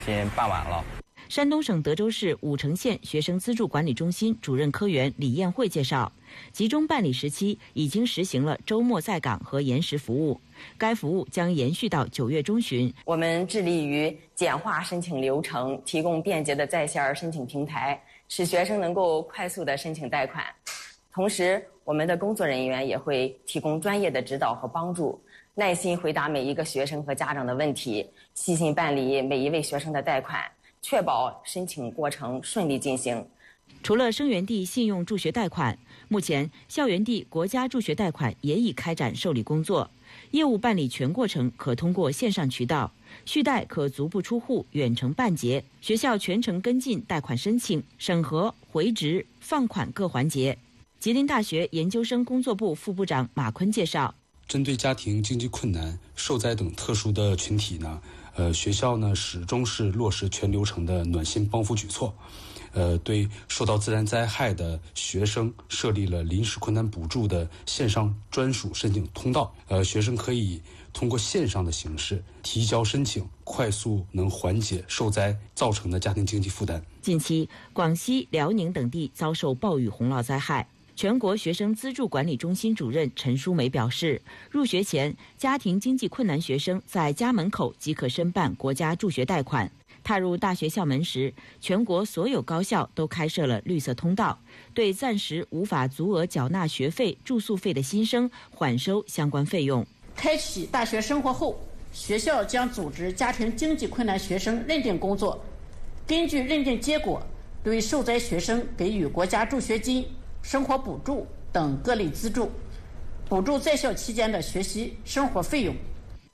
先办完了。 山东省德州市武城县学生资助管理中心主任科员李艳慧介绍，集中办理时期已经实行了周末在岗和延时服务，该服务将延续到9月中旬。 我们致力于简化申请流程，提供便捷的在线申请平台，使学生能够快速地申请贷款。同时，我们的工作人员也会提供专业的指导和帮助，耐心回答每一个学生和家长的问题，细心办理每一位学生的贷款，确保申请过程顺利进行。 除了生源地信用助学贷款，目前校园地国家助学贷款也已开展受理工作，业务办理全过程可通过线上渠道，续贷可足不出户远程办结，学校全程跟进贷款申请、审核、回执、放款各环节。吉林大学研究生工作部副部长马坤介绍， 针对家庭经济困难、受灾等特殊的群体呢，学校呢始终是落实全流程的暖心帮扶举措，对受到自然灾害的学生设立了临时困难补助的线上专属申请通道，学生可以通过线上的形式提交申请，快速能缓解受灾造成的家庭经济负担。 近期，广西、辽宁等地遭受暴雨洪涝灾害。全国学生资助管理中心主任陈淑梅表示，入学前，家庭经济困难学生在家门口即可申办国家助学贷款。踏入大学校门时，全国所有高校都开设了绿色通道，对暂时无法足额缴纳学费、住宿费的新生缓收相关费用。 开启大学生活后，学校将组织家庭经济困难学生认定工作，根据认定结果，对受灾学生给予国家助学金、生活补助等各类资助，补助在校期间的学习生活费用。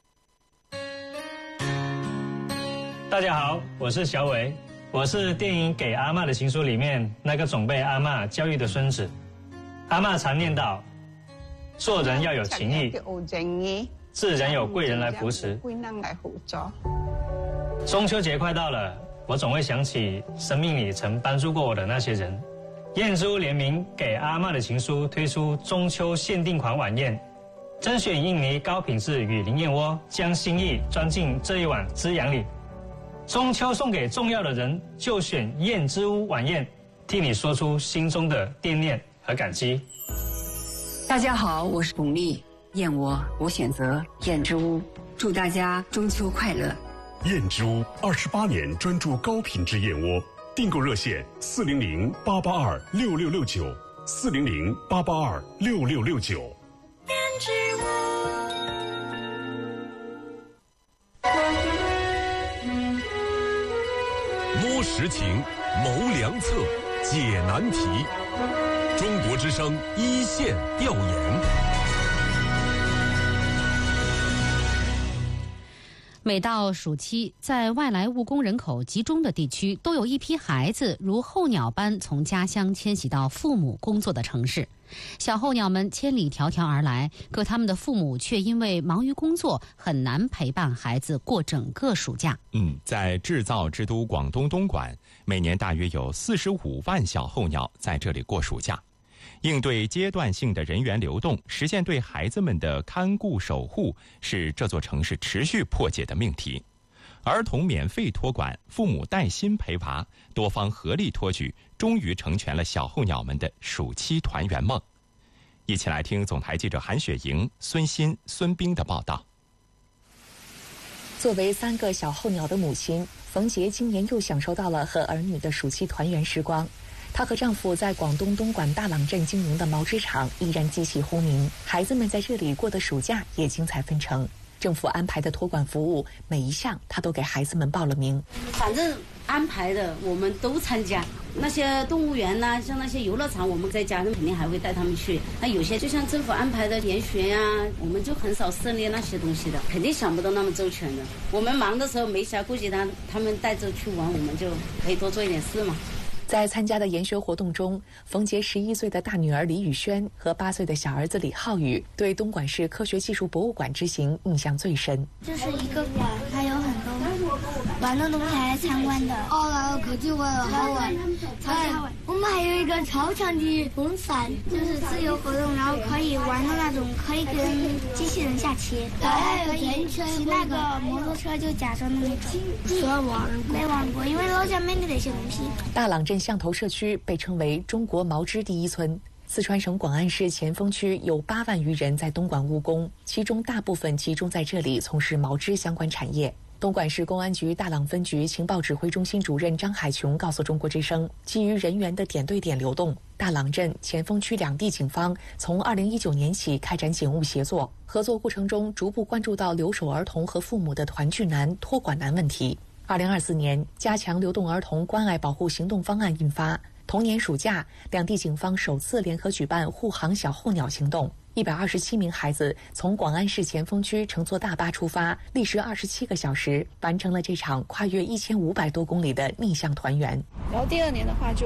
大家好，我是小伟，我是电影《给阿嬷的情书》里面那个总被阿嬷教育的孙子。阿嬷常念叨，做人要有情义，自然有贵人来扶持。中秋节快到了，我总会想起生命里曾帮助过我的那些人。燕之屋联名给阿嬷的情书推出中秋限定款晚宴，甄选印尼高品质雨林燕窝，将心意装进这一碗滋养里。中秋送给重要的人，就选燕之屋晚宴，替你说出心中的惦念和感激。 大家好，我是巩俐，燕窝我选择燕之屋，祝大家中秋快乐。 燕之屋28年专注高品质燕窝，订购热线400-882-6669，400-882-6669。 燕之屋。 摸实情，谋良策，解难题。中国之声一线调研。 每到暑期，在外来务工人口集中的地区，都有一批孩子如候鸟般从家乡迁徙到父母工作的城市。小候鸟们千里迢迢而来，可他们的父母却因为忙于工作，很难陪伴孩子过整个暑假。 在制造之都广东东莞，每年大约有45万小候鸟在这里过暑假。应对阶段性的人员流动，实现对孩子们的看顾守护，是这座城市持续破解的命题。儿童免费托管，父母带薪陪娃，多方合力托举，终于成全了小候鸟们的暑期团圆梦。一起来听总台记者韩雪莹、孙鑫、孙冰的报道。 作为3个小候鸟的母亲，冯杰今年又享受到了和儿女的暑期团圆时光。她和丈夫在广东东莞大朗镇经营的毛织厂依然机器轰鸣，孩子们在这里过的暑假也精彩纷呈。政府安排的托管服务，每一项她都给孩子们报了名。 反正安排的我们都参加，那些动物园呐，像那些游乐场，我们在家肯定还会带他们去。那有些就像政府安排的研学呀，我们就很少涉猎那些东西的，肯定想不到那么周全的。我们忙的时候没暇顾及他们带着去玩，我们就可以多做一点事嘛。 在参加的研学活动中，冯杰11岁的大女儿李宇轩和8岁的小儿子李浩宇对东莞市科学技术博物馆之行印象最深。 就是一个馆，它有很多玩的东西还来参观的。来了可就玩了，好玩。我们还有一个超强的风扇，就是自由活动，然后可以玩的那种，可以跟机器人下棋。还有骑那个摩托车就假装的那种。没玩过，因为老家没得那些东西。 大朗镇巷头社区被称为中国毛织第一村。四川省广安市前锋区有8万余人在东莞务工，其中大部分集中在这里从事毛织相关产业。东莞市公安局大朗分局情报指挥中心主任张海琼告诉中国之声，基于人员的点对点流动，大朗镇、前锋区2地警方从2019年起开展警务协作，合作过程中逐步关注到留守儿童和父母的团聚难、托管难问题。2024年，加强流动儿童关爱保护行动方案印发。同年暑假，2地警方首次联合举办护航小候鸟行动。127名孩子从广安市前锋区乘坐大巴出发，历时27个小时，完成了这场跨越1500多公里的逆向团圆。 然后第2年的话就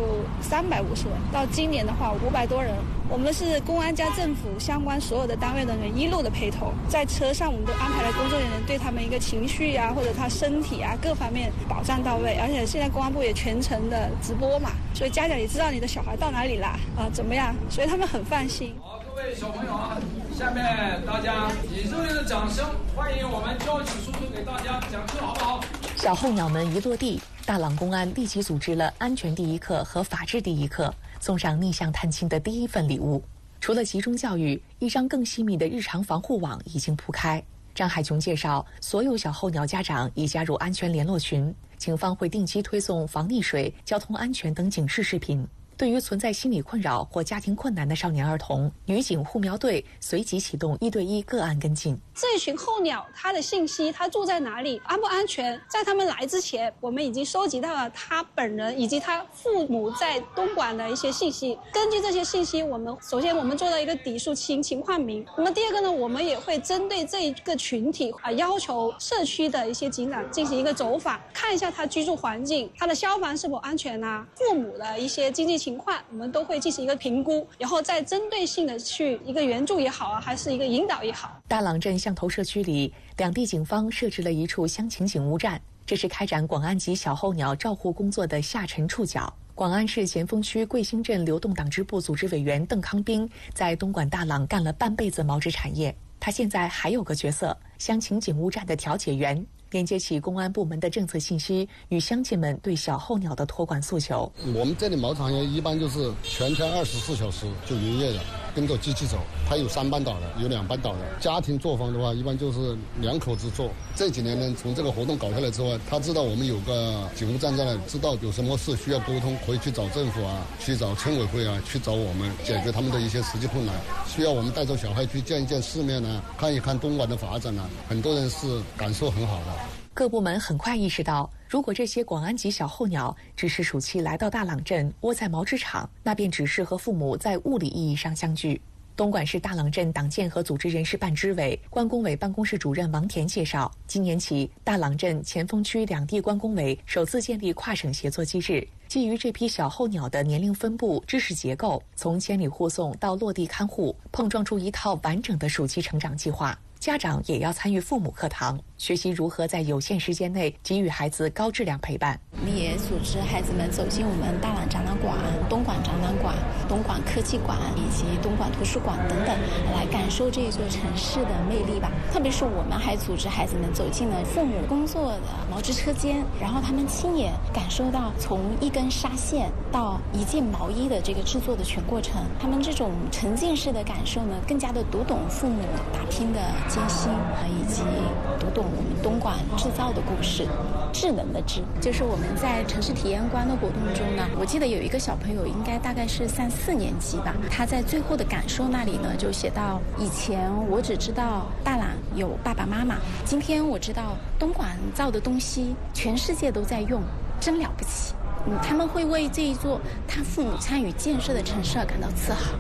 350人，到今年的话500多人。我们是公安加政府相关所有的单位人员一路的陪同，在车上我们都安排了工作人员，对他们一个情绪啊或者他身体啊各方面保障到位。而且现在公安部也全程的直播嘛，所以家长也知道你的小孩到哪里啦怎么样，所以他们很放心。 各位小朋友啊，下面大家以热烈的掌声欢迎我们交警叔叔给大家讲课，好不好？ 小候鸟们一落地，大朗公安立即组织了安全第一课和法治第一课，送上逆向探亲的第一份礼物。除了集中教育，一张更细密的日常防护网已经铺开。张海琼介绍，所有小候鸟家长已加入安全联络群，警方会定期推送防溺水、交通安全等警示视频。对于存在心理困扰或家庭困难的少年儿童，女警护苗队随即启动1对1个案跟进。 这群候鸟它的信息，它住在哪里，安不安全，在他们来之前，我们已经收集到了他本人以及他父母在东莞的一些信息。根据这些信息，首先我们做了一个底数情况明。那么第2个呢，我们也会针对这一个群体要求社区的一些警长进行一个走访，看一下他居住环境，他的消防是否安全啊，父母的一些经济情况，我们都会进行一个评估，然后再针对性的去一个援助也好啊，还是一个引导也好。 大朗镇巷头社区里，2地警方设置了一处乡情警务站，这是开展广安籍小候鸟照护工作的下沉触角。广安市前锋区桂兴镇流动党支部组织委员邓康斌在东莞大朗干了半辈子毛织产业，他现在还有个角色，乡情警务站的调解员，连接起公安部门的政策信息与乡亲们对小候鸟的托管诉求。 我们这里毛产业一般就是全天24小时就营业的，跟着机器走，它有3班倒的，有2班倒的。家庭作坊的话，一般就是2口子做。这几年呢，从这个活动搞下来之后，他知道我们有个警务站在那里，知道有什么事需要沟通，可以去找政府啊，去找村委会啊，去找我们解决他们的一些实际困难。需要我们带着小孩去见一见世面啊，看一看东莞的发展啊，很多人是感受很好的。 各部门很快意识到，如果这些广安籍小候鸟只是暑期来到大朗镇窝在毛织厂，那便只是和父母在物理意义上相聚。东莞市大朗镇党建和组织人事办支委关工委办公室主任王田介绍，今年起，大朗镇前锋区2地关工委首次建立跨省协作机制，基于这批小候鸟的年龄分布、知识结构，从千里护送到落地看护，碰撞出一套完整的暑期成长计划。家长也要参与父母课堂，学习如何在有限时间内给予孩子高质量陪伴。 我们也组织孩子们走进我们大朗展览馆、东莞展览馆、东莞科技馆以及东莞图书馆等等，来感受这座城市的魅力吧。特别是我们还组织孩子们走进了父母工作的毛织车间，然后他们亲眼感受到从一根纱线到一件毛衣的这个制作的全过程。他们这种沉浸式的感受呢，更加的读懂父母打拼的艰辛以及读懂我们东莞制造的故事。智能的智，就是我们在城市体验馆的活动中呢，我记得有一个小朋友，应该大概是3、4年级吧，他在最后的感受那里呢，就写到：以前我只知道大朗有爸爸妈妈，今天我知道东莞造的东西全世界都在用，真了不起。他们会为这一座他父母参与建设的城市而感到自豪。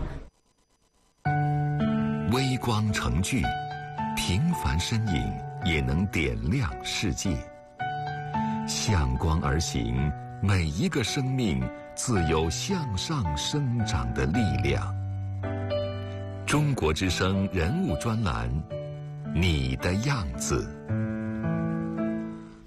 微光成炬，平凡身影也能点亮世界。向光而行，每一个生命自有向上生长的力量。中国之声人物专栏，你的样子。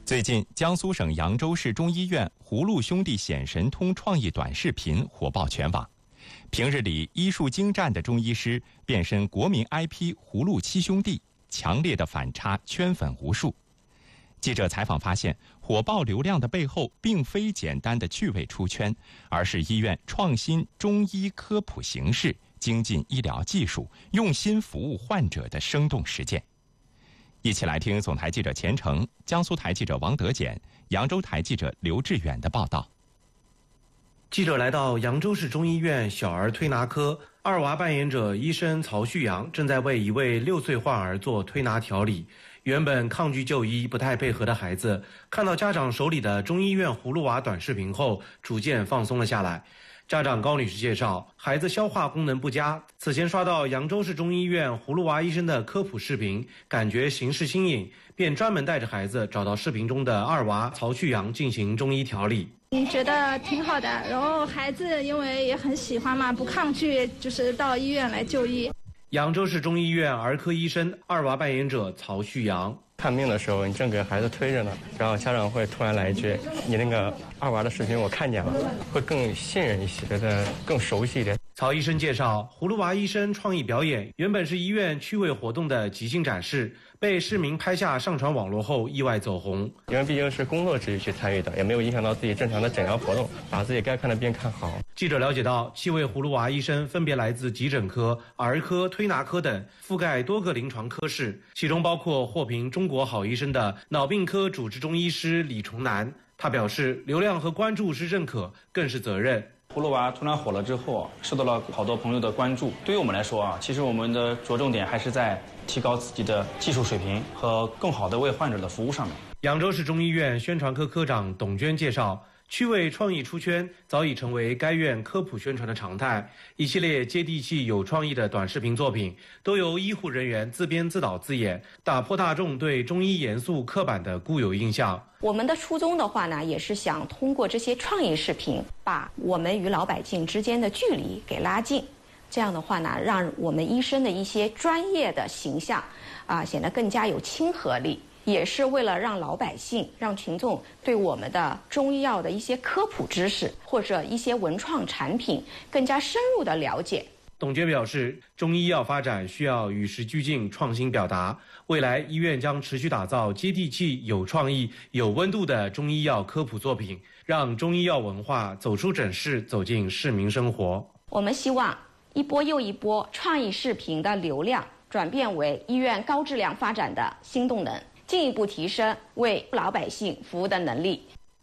最近，江苏省扬州市中医院葫芦兄弟显神通创意短视频火爆全网。平日里医术精湛的中医师变身国民 IP 葫芦七兄弟，强烈的反差圈粉无数。记者采访发现，火爆流量的背后并非简单的趣味出圈，而是医院创新中医科普形式、精进医疗技术、用心服务患者的生动实践。一起来听总台记者钱程、江苏台记者王德简、扬州台记者刘志远的报道。 记者来到扬州市中医院小儿推拿科，二娃扮演者医生曹旭阳正在为一位6岁患儿做推拿调理。原本抗拒就医、不太配合的孩子，看到家长手里的中医院葫芦娃短视频后，逐渐放松了下来。家长高女士介绍，孩子消化功能不佳，此前刷到扬州市中医院葫芦娃医生的科普视频，感觉形势新颖，便专门带着孩子找到视频中的二娃曹旭阳进行中医调理。 觉得挺好的，然后孩子因为也很喜欢嘛，不抗拒，就是到医院来就医。 扬州市中医院儿科医生，二娃扮演者曹旭阳。 看病的时候，你正给孩子推着呢，然后家长会突然来一句：“你那个二娃的视频我看见了。”会更信任一些，觉得更熟悉一点。 曹医生介绍，葫芦娃医生创意表演原本是医院趣味活动的即兴展示，被市民拍下上传网络后意外走红。 因为毕竟是工作之余去参与的，也没有影响到自己正常的诊疗活动，把自己该看的病看好。 记者了解到，7位葫芦娃医生分别来自急诊科、儿科、推拿科等，覆盖多个临床科室，其中包括获评中国好医生的脑病科主治中医师李崇南。他表示，流量和关注是认可，更是责任。 葫芦娃突然火了之后，受到了好多朋友的关注。对于我们来说其实我们的着重点还是在提高自己的技术水平和更好的为患者的服务上面。 扬州市中医院宣传科科长董娟介绍，趣味创意出圈早已成为该院科普宣传的常态，一系列接地气有创意的短视频作品都由医护人员自编自导自演，打破大众对中医严肃刻板的固有印象。 我们的初衷的话呢，也是想通过这些创意视频，把我们与老百姓之间的距离给拉近。这样的话呢，让我们医生的一些专业的形象显得更加有亲和力，也是为了让老百姓、让群众对我们的中医药的一些科普知识或者一些文创产品更加深入的了解。 董娟表示，中医药发展需要与时俱进、创新表达。未来医院将持续打造接地气、有创意、有温度的中医药科普作品，让中医药文化走出诊室，走进市民生活。 我们希望一波又一波创意视频的流量转变为医院高质量发展的新动能，进一步提升为老百姓服务的能力。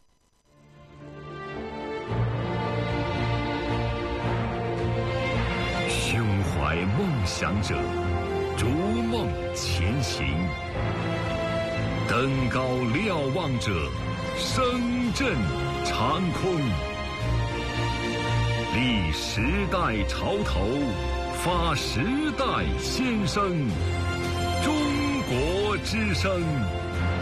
胸怀梦想者，逐梦前行；登高瞭望者，声震长空。立时代潮头，发时代先声。中国之声。